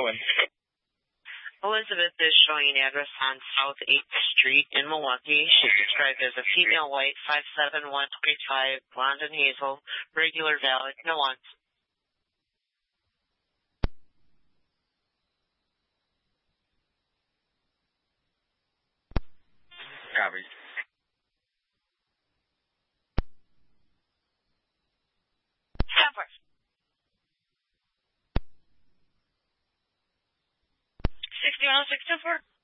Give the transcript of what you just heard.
going? Elizabeth is showing an address on South 8th Street in Milwaukee. She's described as a female, white, 5'7", 125, blonde and hazel, regular, valid, no wants. Copy. Stop for 610624.